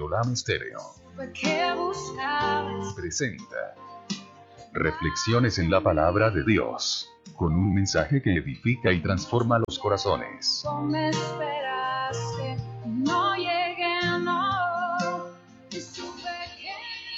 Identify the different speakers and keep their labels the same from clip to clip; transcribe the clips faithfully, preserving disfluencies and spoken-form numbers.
Speaker 1: Olam Estéreo presenta Reflexiones en la Palabra de Dios, con un mensaje que edifica y transforma los corazones.
Speaker 2: Me esperaste, no llegué, no, y supe que...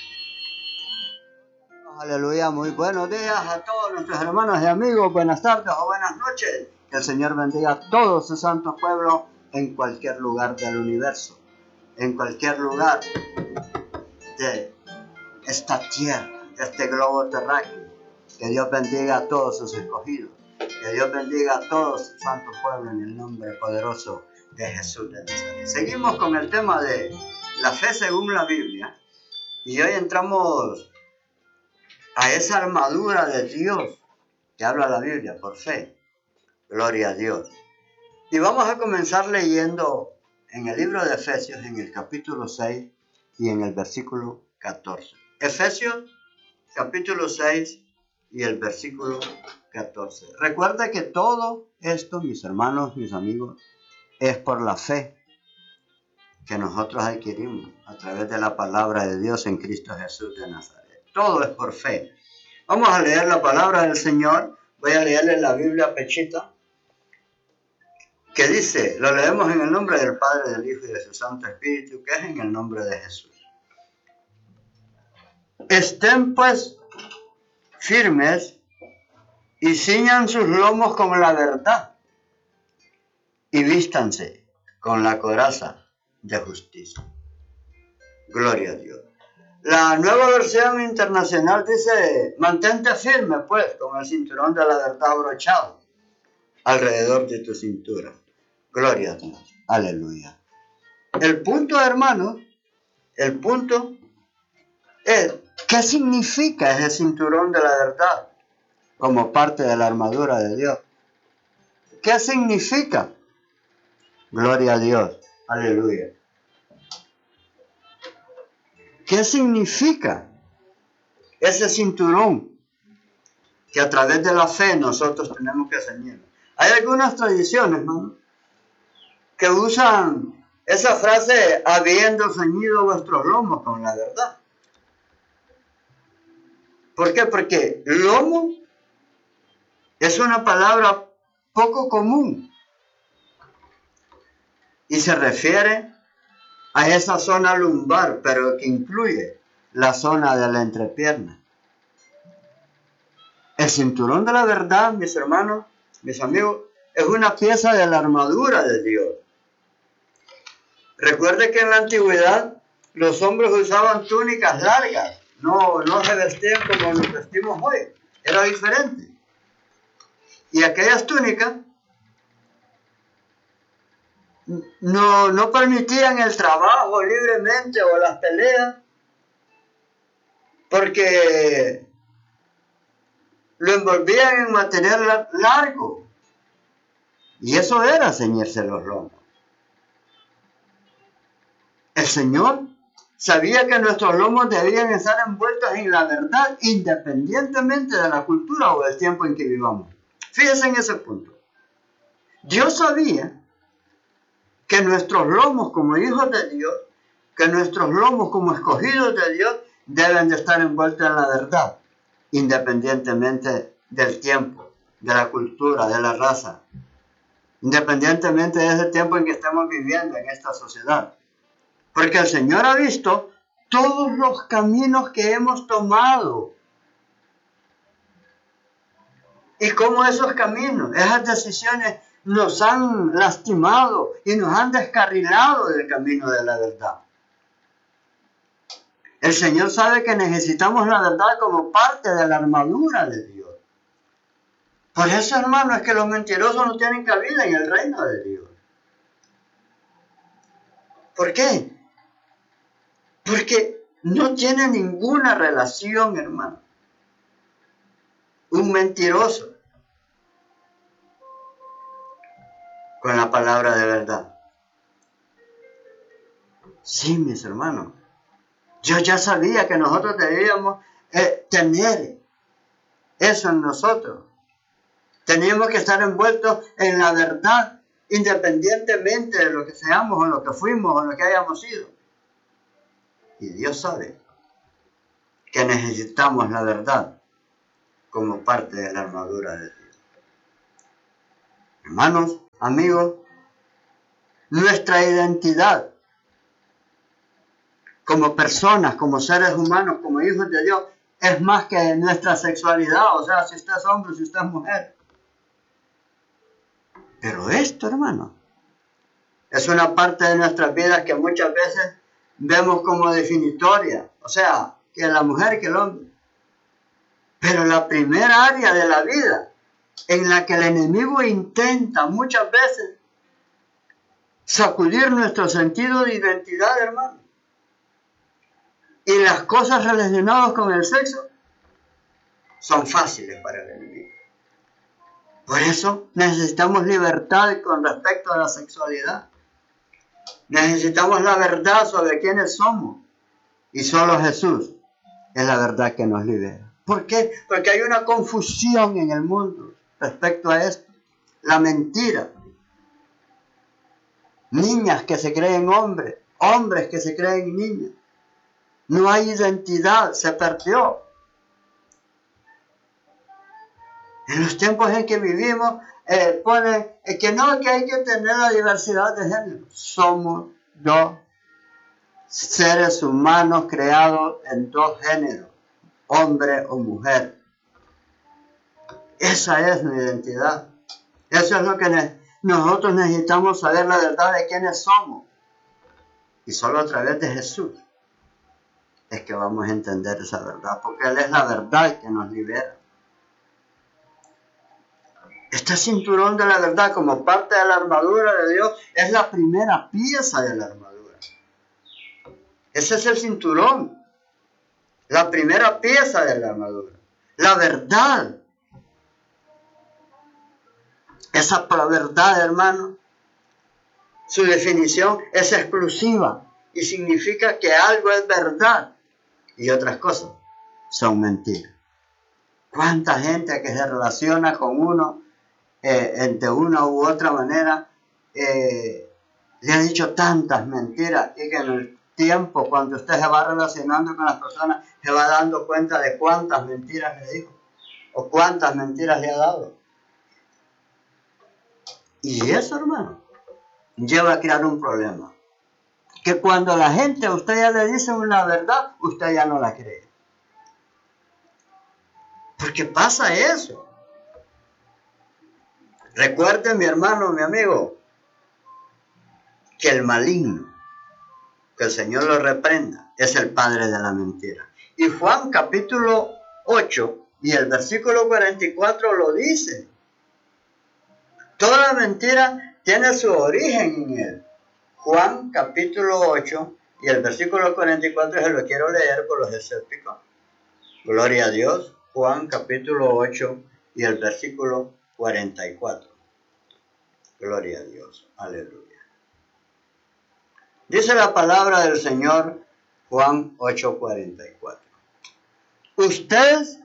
Speaker 3: Aleluya, muy buenos días a todos nuestros hermanos y amigos, buenas tardes o buenas noches. Que el Señor bendiga a todo su santo pueblo en cualquier lugar del universo, en cualquier lugar de esta tierra, de este globo terráqueo. Que Dios bendiga a todos sus escogidos, que Dios bendiga a todo su santo pueblo en el nombre poderoso de Jesús de Nazaret. Seguimos con el tema de la fe según la Biblia y hoy entramos a esa armadura de Dios que habla la Biblia por fe. Gloria a Dios. Y vamos a comenzar leyendo en el libro de Efesios, en el capítulo seis y en el versículo catorce. Efesios, capítulo seis y el versículo catorce. Recuerda que todo esto, mis hermanos, mis amigos, es por la fe que nosotros adquirimos a través de la palabra de Dios en Cristo Jesús de Nazaret. Todo es por fe. Vamos a leer la palabra del Señor. Voy a leerle la Biblia pechita, que dice, lo leemos en el nombre del Padre, del Hijo y de su Santo Espíritu, que es en el nombre de Jesús. Estén pues firmes y ciñan sus lomos con la verdad y vístanse con la coraza de justicia. Gloria a Dios. La Nueva Versión Internacional dice, mantente firme pues con el cinturón de la verdad abrochado alrededor de tu cintura. Gloria a Dios. Aleluya. El punto, hermano, el punto es, ¿qué significa ese cinturón de la verdad como parte de la armadura de Dios? ¿Qué significa? Gloria a Dios. Aleluya. ¿Qué significa ese cinturón que a través de la fe nosotros tenemos que ceñir? Hay algunas tradiciones, ¿no?, que usan esa frase, habiendo ceñido vuestros lomos con la verdad. ¿Por qué? Porque lomo es una palabra poco común y se refiere a esa zona lumbar, pero que incluye la zona de la entrepierna. El cinturón de la verdad, mis hermanos, mis amigos, es una pieza de la armadura de Dios. Recuerde que en la antigüedad los hombres usaban túnicas largas, no, no se vestían como nos vestimos hoy, era diferente. Y aquellas túnicas no, no permitían el trabajo libremente o las peleas, porque lo envolvían en material largo. Y eso era ceñirse los lomos. El Señor sabía que nuestros lomos debían estar envueltos en la verdad, independientemente de la cultura o del tiempo en que vivamos. Fíjense en ese punto. Dios sabía que nuestros lomos como hijos de Dios, que nuestros lomos como escogidos de Dios, deben de estar envueltos en la verdad, independientemente del tiempo, de la cultura, de la raza, independientemente de ese tiempo en que estamos viviendo en esta sociedad. Porque el Señor ha visto todos los caminos que hemos tomado. Y cómo esos caminos, esas decisiones nos han lastimado y nos han descarrilado del camino de la verdad. El Señor sabe que necesitamos la verdad como parte de la armadura de Dios. Por eso, hermano, es que los mentirosos no tienen cabida en el reino de Dios. ¿Por qué? Porque no tiene ninguna relación, hermano, un mentiroso con la palabra de verdad. Sí, mis hermanos, yo ya sabía que nosotros debíamos eh, tener eso en nosotros. Teníamos que estar envueltos en la verdad, independientemente de lo que seamos o lo que fuimos o lo que hayamos sido. Y Dios sabe que necesitamos la verdad como parte de la armadura de Dios. Hermanos, amigos, nuestra identidad como personas, como seres humanos, como hijos de Dios, es más que nuestra sexualidad, o sea, si usted es hombre, si usted es mujer. Pero esto, hermano, es una parte de nuestras vidas que muchas veces vemos como definitoria, o sea, que la mujer, que el hombre. Pero la primera área de la vida en la que el enemigo intenta muchas veces sacudir nuestro sentido de identidad, hermano, y las cosas relacionadas con el sexo son fáciles para el enemigo. Por eso necesitamos libertad con respecto a la sexualidad. Necesitamos la verdad sobre quiénes somos. Y solo Jesús es la verdad que nos libera. ¿Por qué? Porque hay una confusión en el mundo respecto a esto. La mentira. Niñas que se creen hombres, hombres que se creen niñas. No hay identidad, se perdió. En los tiempos en que vivimos, eh, pone eh, que no, que hay que tener la diversidad de género. Somos dos seres humanos creados en dos géneros, hombre o mujer. Esa es mi identidad. Eso es lo que ne- nosotros necesitamos saber, la verdad de quiénes somos. Y solo a través de Jesús es que vamos a entender esa verdad, porque Él es la verdad que nos libera. Este cinturón de la verdad, como parte de la armadura de Dios, es la primera pieza de la armadura. Ese es el cinturón, la primera pieza de la armadura. La verdad. Esa verdad, hermano, su definición es exclusiva y significa que algo es verdad y otras cosas son mentiras. ¿Cuánta gente que se relaciona con uno eh, de una u otra manera eh, le ha dicho tantas mentiras y que en el tiempo, cuando usted se va relacionando con las personas, se va dando cuenta de cuántas mentiras le dijo o cuántas mentiras le ha dado? Y eso, hermano, lleva a crear un problema. Que cuando la gente a usted ya le dice una verdad, usted ya no la cree. Porque pasa eso. Recuerde, mi hermano, mi amigo, que el maligno, que el Señor lo reprenda, es el padre de la mentira. Y Juan capítulo ocho y el versículo cuarenta y cuatro lo dice. Toda mentira tiene su origen en él. Juan capítulo ocho y el versículo cuarenta y cuatro, se lo quiero leer por los escépticos. Gloria a Dios. Juan capítulo ocho y el versículo cuarenta y cuatro. Gloria a Dios. Aleluya. Dice la palabra del Señor, Juan ocho cuarenta y cuatro. Ustedes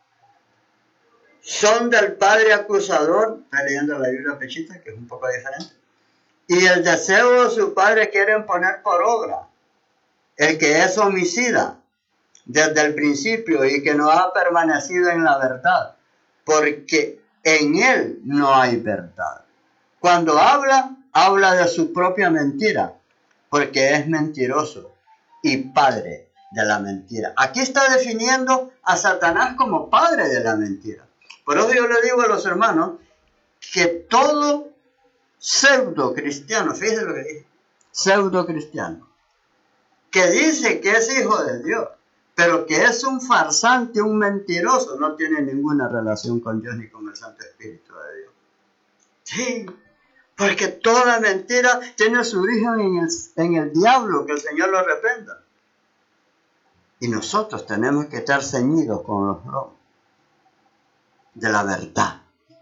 Speaker 3: son del padre acusador, está leyendo la Biblia pechita, que es un poco diferente, y el deseo de su padre quieren poner por obra. El que es homicida desde el principio y que no ha permanecido en la verdad, porque en él no hay verdad. Cuando habla, habla de su propia mentira, porque es mentiroso y padre de la mentira. Aquí está definiendo a Satanás como padre de la mentira. Por eso yo le digo a los hermanos que todo pseudo cristiano, fíjense lo que dije, pseudo cristiano, que dice que es hijo de Dios, pero que es un farsante, un mentiroso, no tiene ninguna relación con Dios ni con el Santo Espíritu de Dios. Sí, porque toda mentira tiene su origen en el, en el diablo, que el Señor lo reprenda. Y nosotros tenemos que estar ceñidos con los lomos de la verdad.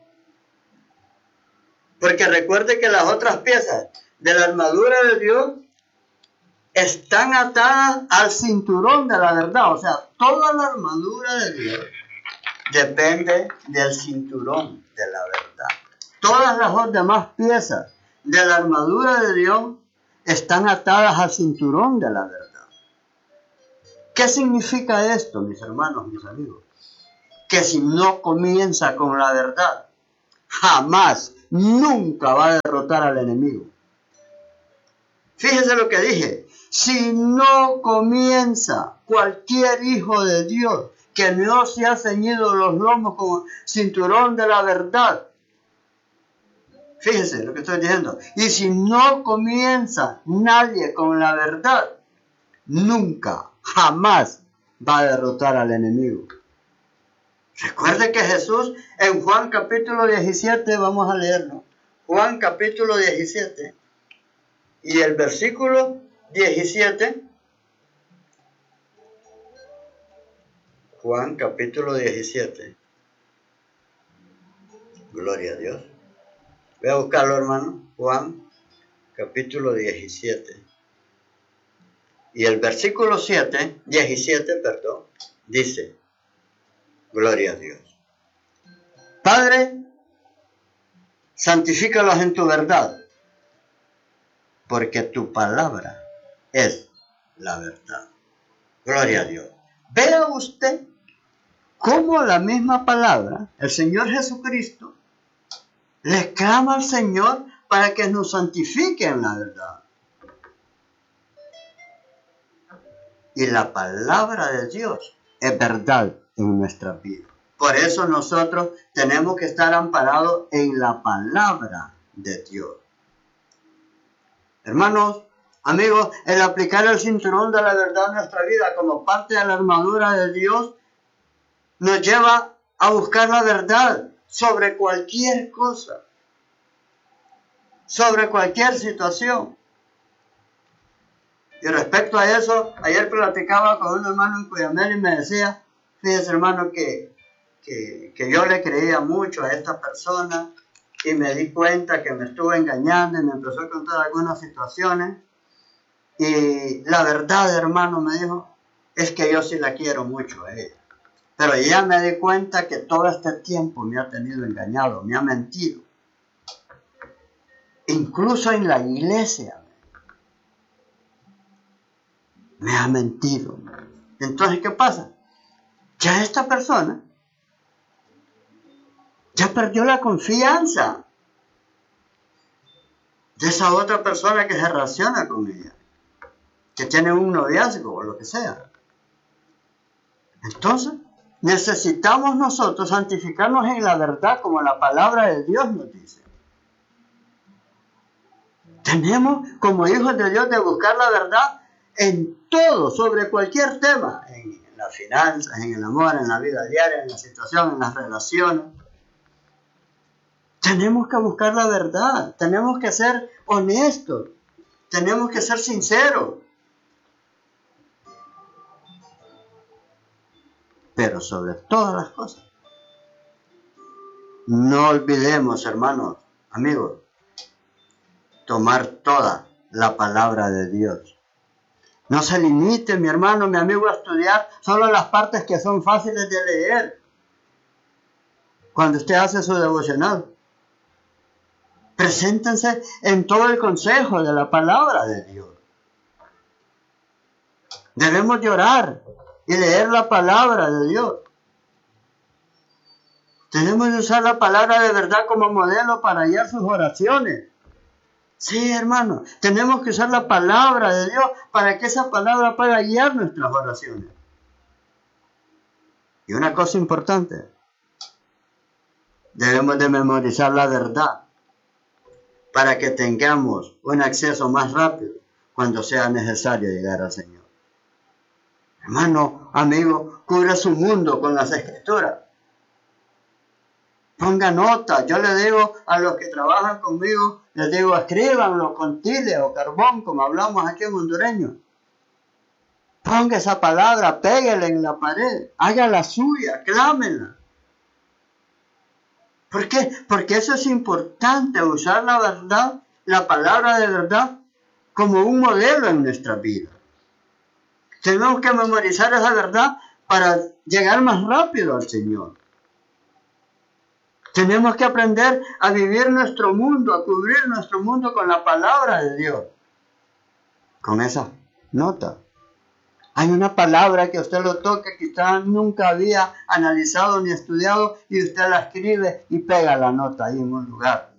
Speaker 3: Porque recuerde que las otras piezas de la armadura de Dios están atadas al cinturón de la verdad. O sea, toda la armadura de Dios depende del cinturón de la verdad. Todas las demás piezas de la armadura de Dios están atadas al cinturón de la verdad. ¿Qué significa esto, mis hermanos, mis amigos? Que si no comienza con la verdad, jamás, nunca va a derrotar al enemigo. Fíjese lo que dije. Si no comienza cualquier hijo de Dios que no se ha ceñido los lomos con cinturón de la verdad, fíjese lo que estoy diciendo. Y si no comienza nadie con la verdad, nunca, jamás va a derrotar al enemigo. Recuerde que Jesús en Juan capítulo diecisiete, vamos a leerlo. Juan capítulo diecisiete y el versículo diecisiete. Juan capítulo diecisiete. Gloria a Dios. Voy a buscarlo, hermano. Juan capítulo diecisiete. Y el versículo siete, diecisiete, perdón, dice, gloria a Dios. Padre, santifícalos en tu verdad, porque tu palabra es la verdad. Gloria a Dios. Vea usted cómo la misma palabra, el Señor Jesucristo, le clama al Señor para que nos santifique en la verdad. Y la palabra de Dios es verdad en nuestra vida. Por eso nosotros tenemos que estar amparados en la palabra de Dios. Hermanos, amigos, el aplicar el cinturón de la verdad en nuestra vida como parte de la armadura de Dios nos lleva a buscar la verdad sobre cualquier cosa, sobre cualquier situación. Y respecto a eso, ayer platicaba con un hermano en Cuyamel y me decía, fíjese hermano, que, que, que yo le creía mucho a esta persona y me di cuenta que me estuvo engañando y me empezó a contar algunas situaciones. Y la verdad, hermano, me dijo, es que yo sí la quiero mucho a ella. Pero ya me di cuenta que todo este tiempo me ha tenido engañado, me ha mentido. Incluso en la iglesia me ha mentido. Entonces, ¿qué pasa? Ya esta persona ya perdió la confianza de esa otra persona que se relaciona con ella, que tiene un noviazgo o lo que sea. Entonces, necesitamos nosotros santificarnos en la verdad como la palabra de Dios nos dice. Tenemos como hijos de Dios de buscar la verdad en todo, sobre cualquier tema, en las finanzas, en el amor, en la vida diaria, en la situación, en las relaciones. Tenemos que buscar la verdad, tenemos que ser honestos, tenemos que ser sinceros. Pero sobre todas las cosas, no olvidemos, hermanos, amigos, tomar toda la palabra de Dios. No se limite, mi hermano, mi amigo, a estudiar solo las partes que son fáciles de leer cuando usted hace su devocional. Preséntense en todo el consejo de la palabra de Dios. Debemos de orar y leer la palabra de Dios. Tenemos que usar la palabra de verdad como modelo para guiar sus oraciones. Sí, hermano, tenemos que usar la palabra de Dios para que esa palabra pueda guiar nuestras oraciones. Y una cosa importante, debemos de memorizar la verdad para que tengamos un acceso más rápido cuando sea necesario llegar al Señor. Hermano, amigo, cubra su mundo con las Escrituras. Ponga nota. Yo le digo a los que trabajan conmigo, les digo, escríbanlo con tile o carbón, como hablamos aquí en hondureño. Ponga esa palabra, péguela en la pared, hágala suya, clámela. ¿Por qué? Porque eso es importante, usar la verdad, la palabra de verdad, como un modelo en nuestra vida. Tenemos que memorizar esa verdad para llegar más rápido al Señor. Tenemos que aprender a vivir nuestro mundo, a cubrir nuestro mundo con la palabra de Dios. Con esa nota. Hay una palabra que usted lo toca, quizás nunca había analizado ni estudiado, y usted la escribe y pega la nota ahí en un lugar.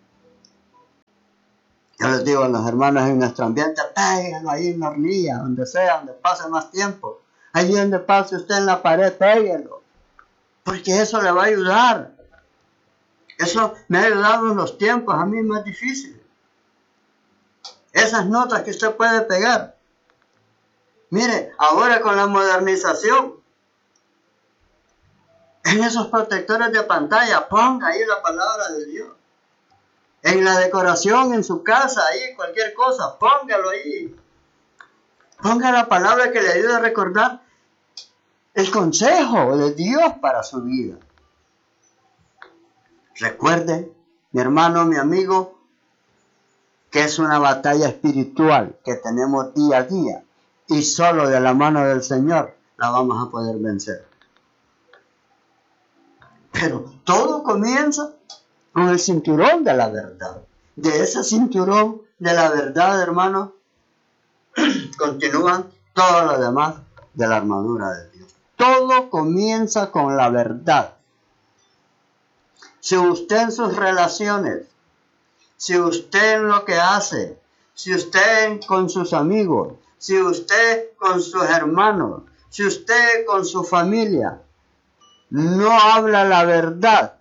Speaker 3: Yo les digo a los hermanos en nuestro ambiente, péguelo ahí en la hornilla, donde sea, donde pase más tiempo. Allí donde pase usted en la pared, péguelo. Porque eso le va a ayudar. Eso me ha ayudado en los tiempos a mí más difíciles. Esas notas que usted puede pegar. Mire, ahora con la modernización, en esos protectores de pantalla, ponga ahí la palabra de Dios. En la decoración, en su casa, ahí, cualquier cosa, póngalo ahí. Ponga la palabra que le ayude a recordar el consejo de Dios para su vida. Recuerde, mi hermano, mi amigo, que es una batalla espiritual que tenemos día a día, y solo de la mano del Señor la vamos a poder vencer. Pero todo comienza con el cinturón de la verdad. De ese cinturón de la verdad, hermano, continúan todos los demás de la armadura de Dios. Todo comienza con la verdad. Si usted en sus relaciones, si usted en lo que hace, si usted con sus amigos, si usted con sus hermanos, si usted con su familia, no habla la verdad,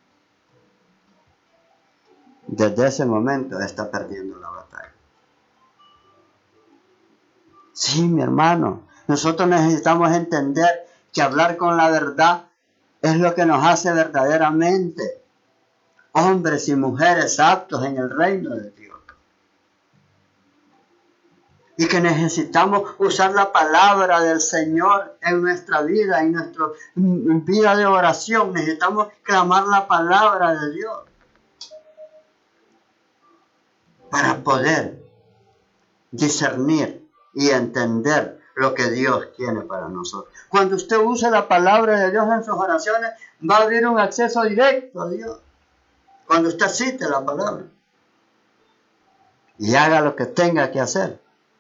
Speaker 3: desde ese momento está perdiendo la batalla. Sí, mi hermano, nosotros necesitamos entender que hablar con la verdad es lo que nos hace verdaderamente hombres y mujeres aptos en el reino de Dios. Y que necesitamos usar la palabra del Señor en nuestra vida, en nuestra vida de oración. Necesitamos clamar la palabra de Dios para poder discernir y entender lo que Dios tiene para nosotros. Cuando usted use la palabra de Dios en sus oraciones, va a abrir un acceso directo a Dios. Cuando usted cite la palabra y haga lo que tenga que hacer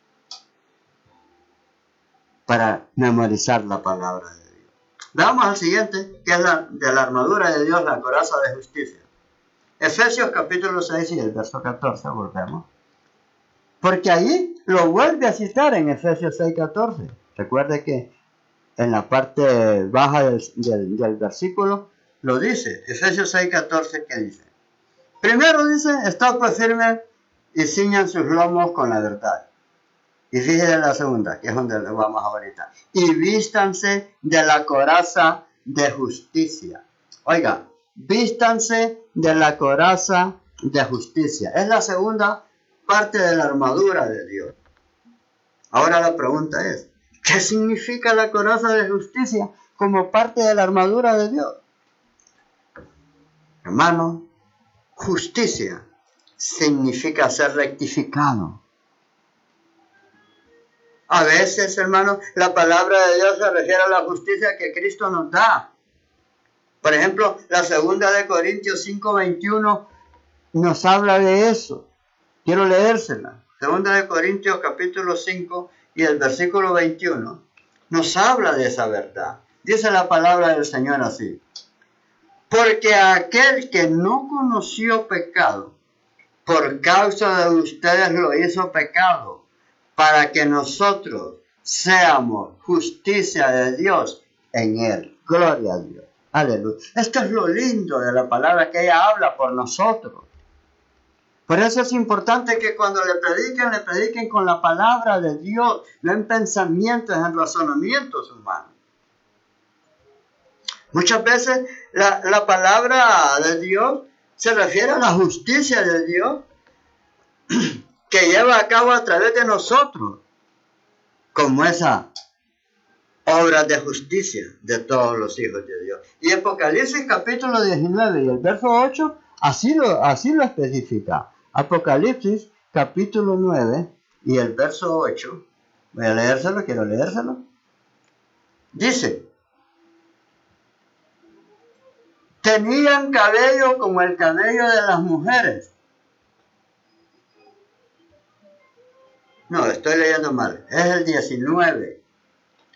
Speaker 3: para memorizar la palabra de Dios. Vamos al siguiente, que es la de la armadura de Dios, la coraza de justicia. Efesios capítulo seis y el verso catorce, volvemos. Porque ahí lo vuelve a citar en Efesios seis catorce. Recuerde que en la parte baja del, del, del versículo lo dice. Efesios seis catorce, ¿qué dice? Primero dice, estad pues firmes y ciñan sus lomos con la verdad. Y fíjense la segunda, que es donde lo vamos ahorita. Y vístanse de la coraza de justicia. Oiga, vístanse de la coraza de justicia. Es la segunda parte de la armadura de Dios. Ahora la pregunta es, ¿qué significa la coraza de justicia como parte de la armadura de Dios? Hermano, justicia significa ser rectificado. A veces, hermano, la palabra de Dios se refiere a la justicia que Cristo nos da. Por ejemplo, la segunda de Corintios cinco veintiuno nos habla de eso. Quiero leérsela. Segunda de Corintios capítulo cinco y el versículo veintiuno nos habla de esa verdad. Dice la palabra del Señor así. Porque aquel que no conoció pecado, por causa de ustedes lo hizo pecado, para que nosotros seamos justicia de Dios en él. Gloria a Dios. Aleluya. Esto es lo lindo de la palabra, que ella habla por nosotros. Por eso es importante que cuando le prediquen, le prediquen con la palabra de Dios, no en pensamientos, en razonamientos humanos. Muchas veces la, la palabra de Dios se refiere a la justicia de Dios que lleva a cabo a través de nosotros, como esa obra de justicia de todos los hijos de Dios. Y Apocalipsis capítulo diecinueve y el verso ocho así lo, así lo especifica. Apocalipsis capítulo nueve y el verso ocho, voy a leérselo, quiero leérselo. Dice, tenían cabello como el cabello de las mujeres. No, estoy leyendo mal. Es el diecinueve.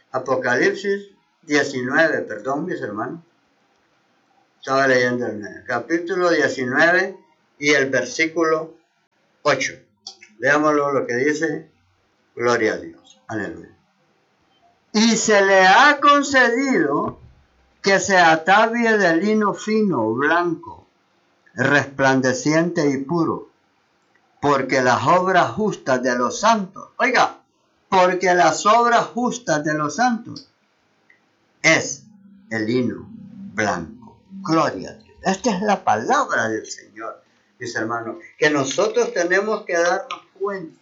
Speaker 3: Apocalipsis diecinueve, perdón mis hermanos. Estaba leyendo el capítulo diecinueve y el versículo ocho. Veámoslo lo que dice. Gloria a Dios. Aleluya. Y se le ha concedido que se atavie de lino fino, blanco, resplandeciente y puro, porque las obras justas de los santos, oiga, porque las obras justas de los santos es el lino blanco. Gloria a Dios. Esta es la palabra del Señor, mis hermanos, que nosotros tenemos que darnos cuenta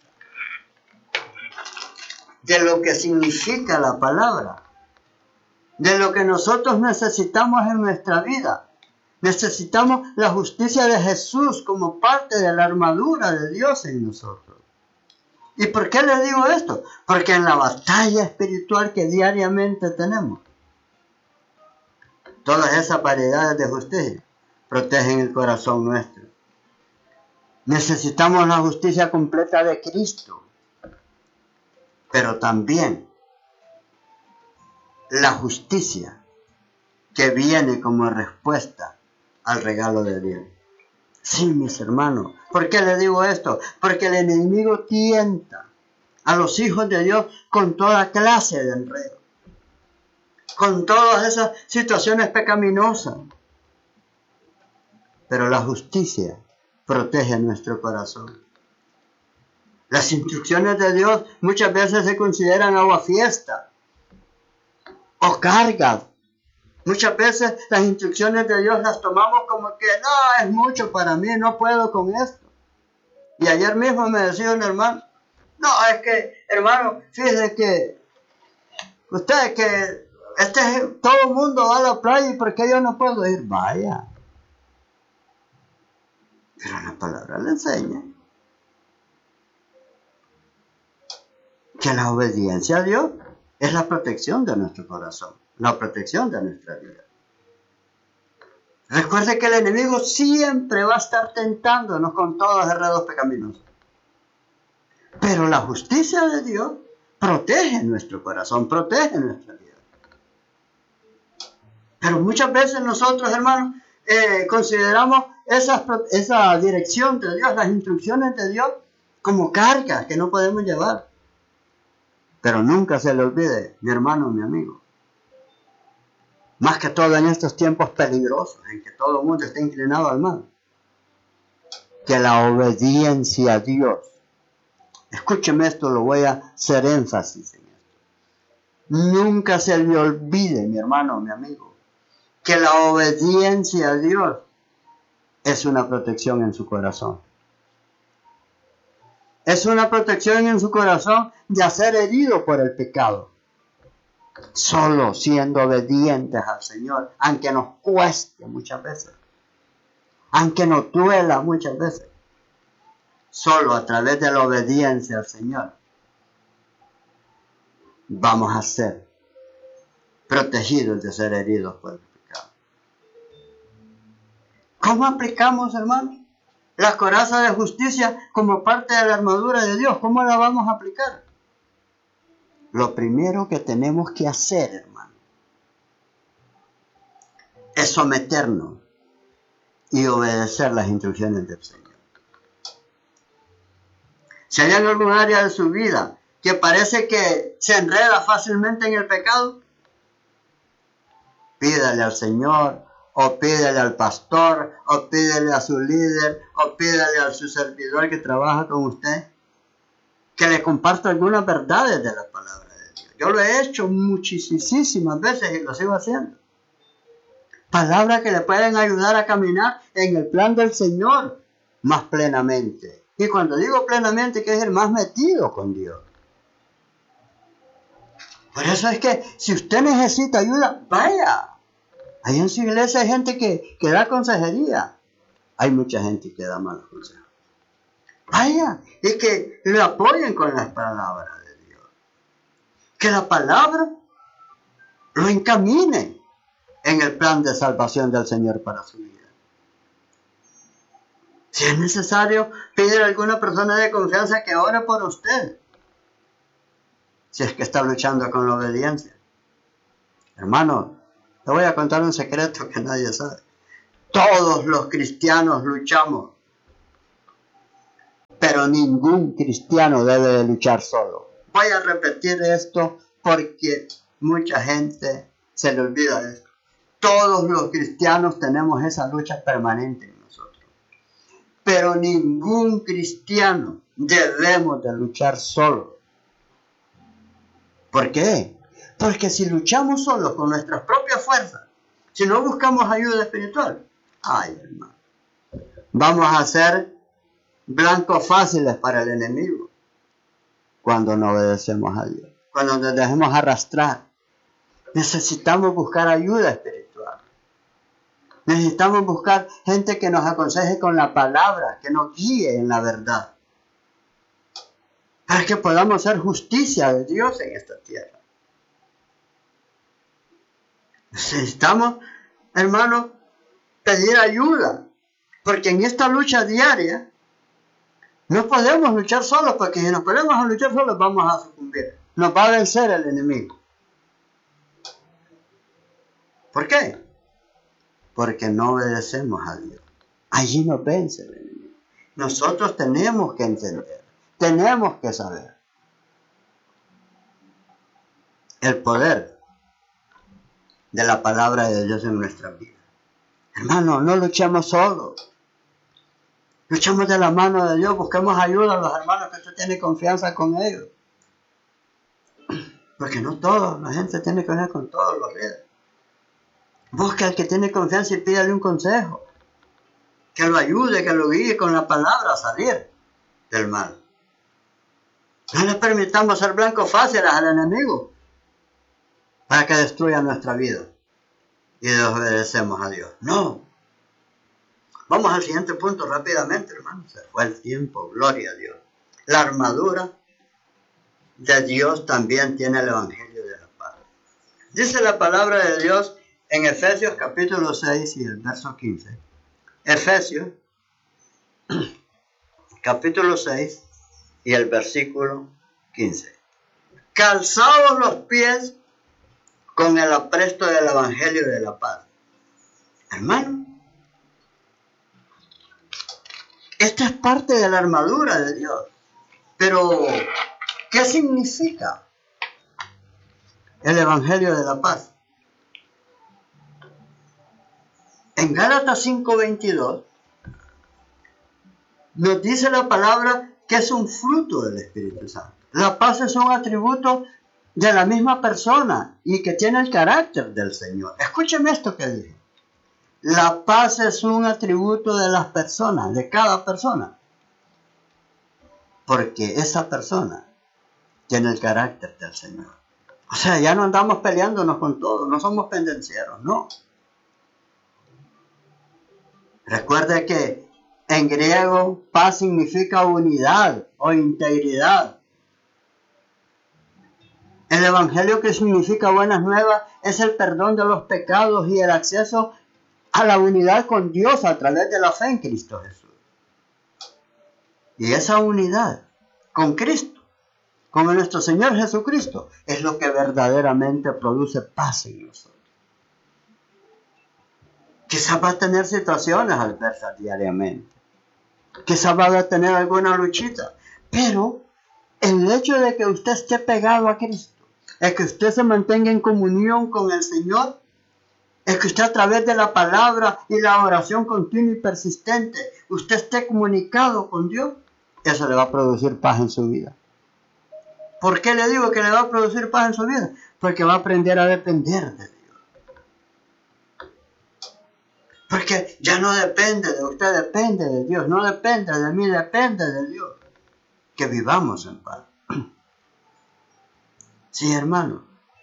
Speaker 3: de lo que significa la palabra, de lo que nosotros necesitamos en nuestra vida. Necesitamos la justicia de Jesús como parte de la armadura de Dios en nosotros. ¿Y por qué le digo esto? Porque en la batalla espiritual que diariamente tenemos, todas esas variedades de justicia protegen el corazón nuestro. Necesitamos la justicia completa de Cristo, pero también la justicia que viene como respuesta al regalo de Dios. Sí, mis hermanos. ¿Por qué le digo esto? Porque el enemigo tienta a los hijos de Dios con toda clase de enredo, con todas esas situaciones pecaminosas. Pero la justicia protege nuestro corazón. Las instrucciones de Dios muchas veces se consideran aguafiestas o cargas. Muchas veces las instrucciones de Dios las tomamos como que no, es mucho para mí, no puedo con esto. Y ayer mismo me decía un hermano, no, es que, hermano, fíjese que usted que este, todo el mundo va a la playa y ¿por qué yo no puedo ir? Vaya. Pero la palabra le enseña que la obediencia a Dios es la protección de nuestro corazón, la protección de nuestra vida. Recuerde que el enemigo siempre va a estar tentándonos con todos los enredos pecaminosos. Pero la justicia de Dios protege nuestro corazón, protege nuestra vida. Pero muchas veces nosotros, hermanos, eh, consideramos esa, esa dirección de Dios, las instrucciones de Dios, como cargas que no podemos llevar. Pero nunca se le olvide, mi hermano, mi amigo, más que todo en estos tiempos peligrosos, en que todo el mundo está inclinado al mal, que la obediencia a Dios, escúcheme esto, lo voy a hacer énfasis en esto, nunca se le olvide, mi hermano, mi amigo, que la obediencia a Dios es una protección en su corazón. Es una protección en su corazón de ser herido por el pecado. Solo siendo obedientes al Señor, aunque nos cueste muchas veces, aunque nos duela muchas veces, solo a través de la obediencia al Señor vamos a ser protegidos de ser heridos por el pecado. ¿Cómo aplicamos, hermanos, la coraza de justicia como parte de la armadura de Dios? ¿Cómo la vamos a aplicar? Lo primero que tenemos que hacer, hermano, es someternos y obedecer las instrucciones del Señor. Si hay en algún área de su vida que parece que se enreda fácilmente en el pecado, pídale al Señor, o pídele al pastor, o pídele a su líder, o pídele a su servidor que trabaja con usted, que le comparta algunas verdades de la palabra de Dios. Yo lo he hecho muchísimas veces y lo sigo haciendo. Palabras que le pueden ayudar a caminar en el plan del Señor más plenamente. Y cuando digo plenamente, que es el más metido con Dios. Por eso es que si usted necesita ayuda, vaya. Ahí en su iglesia hay gente que, que da consejería. Hay mucha gente que da malos consejos. Vaya, y que le apoyen con las palabras de Dios. Que la palabra lo encamine en el plan de salvación del Señor para su vida. Si es necesario, pídele a alguna persona de confianza que ore por usted. Si es que está luchando con la obediencia. Hermano, te voy a contar un secreto que nadie sabe. Todos los cristianos luchamos, pero ningún cristiano debe de luchar solo. Voy a repetir esto porque mucha gente se le olvida de esto. Todos los cristianos tenemos esa lucha permanente en nosotros, pero ningún cristiano debemos de luchar solo. ¿Por qué? Porque si luchamos solos con nuestras propias fuerzas, si no buscamos ayuda espiritual, ay hermano, vamos a ser blancos fáciles para el enemigo cuando no obedecemos a Dios, cuando nos dejemos arrastrar. Necesitamos buscar ayuda espiritual. Necesitamos buscar gente que nos aconseje con la palabra, que nos guíe en la verdad, para que podamos hacer justicia de Dios en esta tierra. Necesitamos, hermano, pedir ayuda, porque en esta lucha diaria no podemos luchar solos, porque si nos ponemos a luchar solos vamos a sucumbir. Nos va a vencer el enemigo. ¿Por qué? Porque no obedecemos a Dios. Allí nos vence el enemigo. Nosotros tenemos que entender, tenemos que saber el poder de la palabra de Dios en nuestra vida. Hermano, no luchemos solos. Luchemos de la mano de Dios, busquemos ayuda a los hermanos que usted tiene confianza con ellos. Porque no todos, la gente tiene que ver con todos los líderes. Busque al que tiene confianza y pídale un consejo. Que lo ayude, que lo guíe con la palabra a salir del mal. No le permitamos ser blancos fáciles al enemigo para que destruya nuestra vida y desobedecemos a Dios. No. Vamos al siguiente punto rápidamente, hermano. Se fue el tiempo, gloria a Dios. La armadura de Dios también tiene el Evangelio de la paz. Dice la palabra de Dios en Efesios capítulo seis y el verso quince. Efesios capítulo seis y el versículo quince. Calzados los pies con el apresto del Evangelio de la paz. Hermano, esta es parte de la armadura de Dios. Pero, ¿qué significa el Evangelio de la paz? En Gálatas cinco veintidós nos dice la palabra que es un fruto del Espíritu Santo. La paz es un atributo de la misma persona y que tiene el carácter del Señor. Escúcheme esto que dije. La paz es un atributo de las personas, de cada persona. Porque esa persona tiene el carácter del Señor. O sea, ya no andamos peleándonos con todo, no somos pendencieros, no. Recuerde que en griego paz significa unidad o integridad. El Evangelio, que significa buenas nuevas, es el perdón de los pecados y el acceso a la unidad con Dios a través de la fe en Cristo Jesús. Y esa unidad con Cristo, con nuestro Señor Jesucristo, es lo que verdaderamente produce paz en nosotros. Quizás va a tener situaciones adversas diariamente. Quizás va a tener alguna luchita. Pero el hecho de que usted esté pegado a Cristo, es que usted se mantenga en comunión con el Señor, es que usted a través de la palabra y la oración continua y persistente, usted esté comunicado con Dios, eso le va a producir paz en su vida. ¿Por qué le digo que le va a producir paz en su vida? Porque va a aprender a depender de Dios. Porque ya no depende de usted, depende de Dios. No depende de mí, depende de Dios. Que vivamos en paz. Sí, hermano.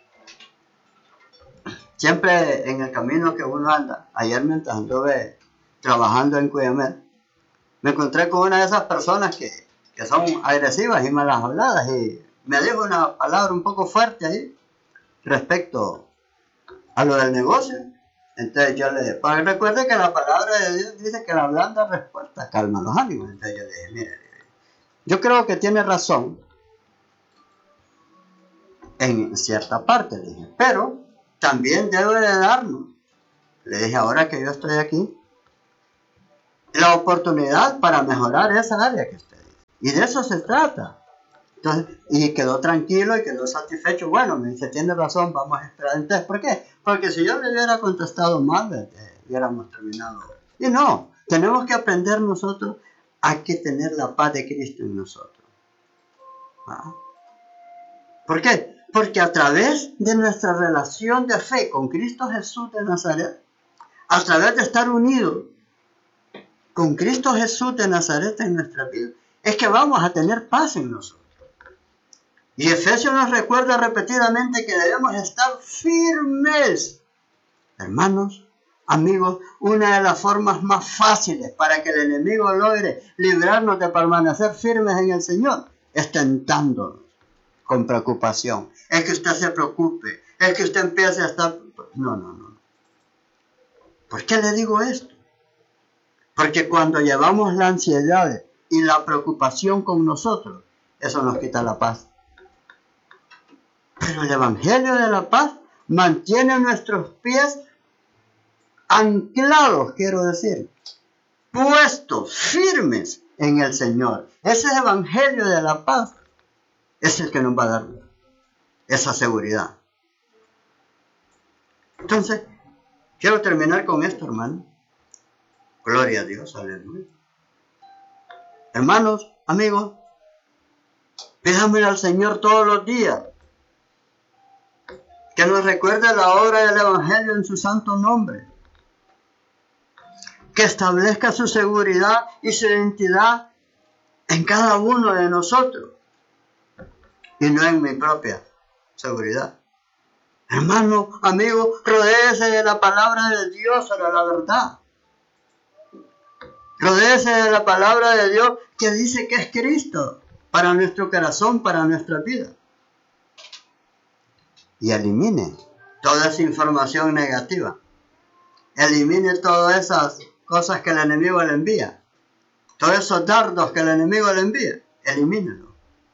Speaker 3: Siempre en el camino que uno anda, ayer mientras anduve trabajando en Cuyamel, me encontré con una de esas personas que, que son agresivas y malas habladas, y me dijo una palabra un poco fuerte ahí respecto a lo del negocio. Entonces yo le dije, pues recuerde que la palabra de Dios dice que la blanda respuesta calma los ánimos. Entonces yo le dije, mire, yo creo que tiene razón en cierta parte, le dije, pero también debe de darnos, le dije, ahora que yo estoy aquí, la oportunidad para mejorar esa área que usted dice. Y de eso se trata. Entonces, y quedó tranquilo y quedó satisfecho. Bueno, me dice, tiene razón, vamos a esperar. Entonces, ¿por qué? Porque si yo le hubiera contestado mal, eh, hubiéramos terminado. Y no, tenemos que aprender nosotros a que tener la paz de Cristo en nosotros. ¿Ah? ¿Por qué? Porque a través de nuestra relación de fe con Cristo Jesús de Nazaret, a través de estar unidos con Cristo Jesús de Nazaret en nuestra vida, es que vamos a tener paz en nosotros. Y Efesios nos recuerda repetidamente que debemos estar firmes. Hermanos, amigos, una de las formas más fáciles para que el enemigo logre librarnos de permanecer firmes en el Señor es tentándonos con preocupación. Es que usted se preocupe, es que usted empiece a estar... No, no, no. ¿Por qué le digo esto? Porque cuando llevamos la ansiedad y la preocupación con nosotros, eso nos quita la paz. Pero el Evangelio de la paz mantiene nuestros pies anclados, quiero decir, puestos, firmes en el Señor. Ese Evangelio de la paz es el que nos va a dar esa seguridad. Entonces, quiero terminar con esto, hermano. Gloria a Dios, aleluya. Hermanos, amigos, pidámosle al Señor todos los días que nos recuerde la obra del Evangelio en su santo nombre, que establezca su seguridad y su identidad en cada uno de nosotros y no en mi propia seguridad. Hermano, amigo, rodéese de la palabra de Dios para la verdad. Rodéese de la palabra de Dios que dice que es Cristo para nuestro corazón, para nuestra vida. Y elimine toda esa información negativa. Elimine todas esas cosas que el enemigo le envía. Todos esos dardos que el enemigo le envía. Elimínelo.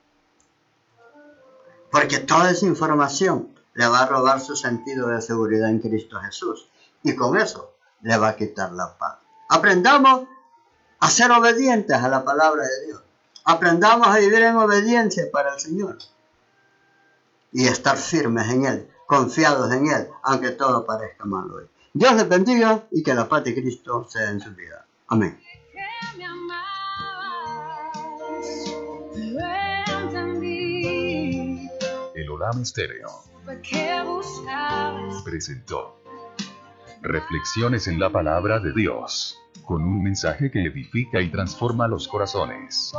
Speaker 3: Porque toda esa información le va a robar su sentido de seguridad en Cristo Jesús. Y con eso le va a quitar la paz. Aprendamos a ser obedientes a la palabra de Dios. Aprendamos a vivir en obediencia para el Señor. Y estar firmes en Él, confiados en Él, aunque todo parezca mal hoy. Dios les bendiga y que la paz de Cristo sea en su vida. Amén.
Speaker 2: Que me amabas, lo entendí.
Speaker 1: El Olam Estéreo
Speaker 2: Supe que buscabas.
Speaker 1: presentó Reflexiones en la Palabra de Dios, con un mensaje que edifica y transforma los corazones.